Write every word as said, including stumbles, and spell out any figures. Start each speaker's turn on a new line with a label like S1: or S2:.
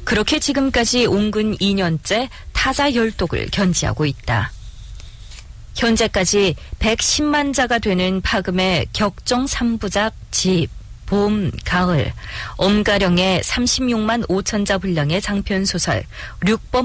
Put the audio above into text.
S1: 그렇게 지금까지 온근 이 년째 타자 열독을 견지하고 있다. 현재까지 백십만 자가 되는 파금의 격정 삼 부작 집, 봄, 가을, 엄가령의 삼십육만 오천 자 분량의 장편소설 륙범